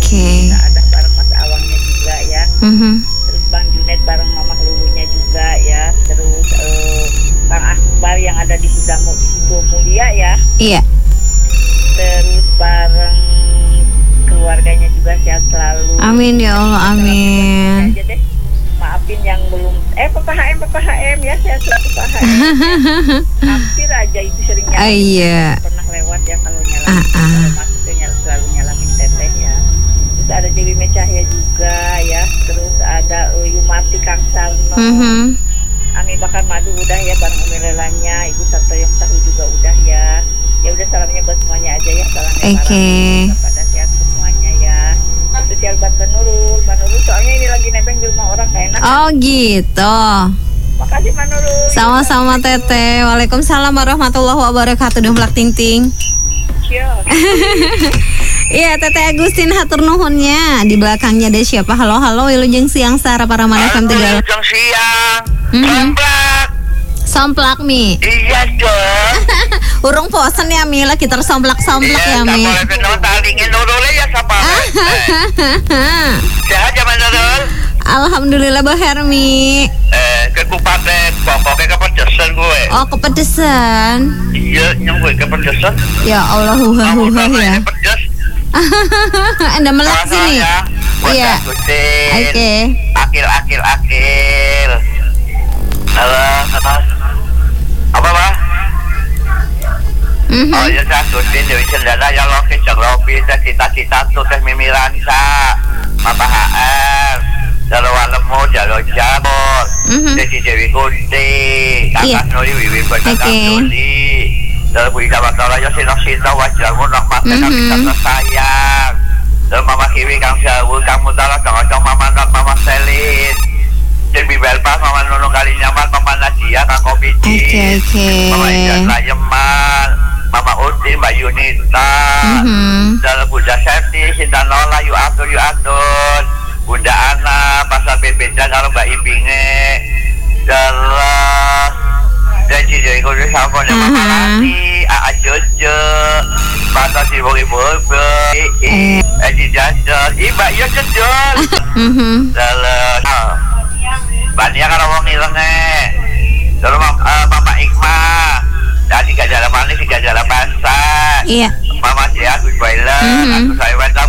Okay. Kita ada bareng Mas Awangnya juga ya. Terus Bang Junet bareng Mama Lulunya juga ya. Terus Bang Akbar yang ada di Situ Mulia ya. Iya. Terus bareng keluarganya juga sehat selalu. Amin ya Allah, amin. Aja deh. Maafin yang belum PPHM ya, sehat selalu Pak HM ya. Hampir aja itu seringnya Iya. pernah lewat ya kalau nyalamin kalau masuknya selalu nyalamin teteh ya. Terus ada Dewi Mecahya juga ya. Terus ada Yumati Kang Sarno. Ami Bakar Madu udah ya, bareng Umi Lelanya, Ibu Santoyong Tahu juga udah ya. Ya udah, salamnya buat semuanya aja ya, salamnya pada sehat semuanya ya. Spesial buat Mbak Nurul, soalnya ini lagi nebeng di rumah orang gak enak. Oh gitu. Makasih Mbak Nurul. Sama-sama Teteh. Waalaikumsalam warahmatullahi wabarakatuh. Dumblak ting ting. Iya, Teteh Agustin hatur nuhunnya. Di belakangnya ada siapa? Halo, wilujeng siang Sarah para mana FM Tegal. Wilujeng siang. Somplak. Somplak Mi. Iya dong. Urung posen ya Mi, lagi tersomplak-somplak ya Mi. Iya, tak boleh talingin Nurul ya siapa. Sehat ya Mbak Nurul? Alhamdulillah Mbak Hermi. Ke Kabupaten, pokoknya kepedesan gue. Oh, kepedesan. Iya, yang gue kepedesan. Ya Allah, huha ya. Pedes. Anda melek sini. Iya. Oke. Akil. Halo, apa Pak? Oh ya, saya Sudin Dewi Cendana ya lo ke Robi, cita-cita tuh teh mimiran sa, Bapak HR, Jalur Lemu, Jalur Jabor, Desi Dewi Kunti, Kakak Nuri Wiwi Kakak Nuri, Jalur Budi Kabatala ya Sino Wajarmu Nokmat Kakak Bisa Sayang, Jalur Mama Kiwi Kang Jawu, Kang Mutala, Kang Mama Selin, Jadi Belpas, Mama Nunung Kali Nyaman, Mama Nadia, Kang Kopiti, Mama Ijan Layeman, Mama Udin, Mbak Yunita, Dalam Bunda Septi, Sinta Nola, Yu Atur, Bunda Ana, Pasar Bebedan, kalau Mbak Ibinge, Dalam dan Cidoi Kudu Sampon, Mama Lati, Aa Jojo, Pasar Ibu-Ibu, Edi Jadol, Mbak Iya Jadol, Dalam Mbak Nia kalau mau ngilengnya, Dalam Mama Iqmah, dan 3 jalan manis, 3 jalan basah. Iya. Mama dia Gus Bailer, aku saya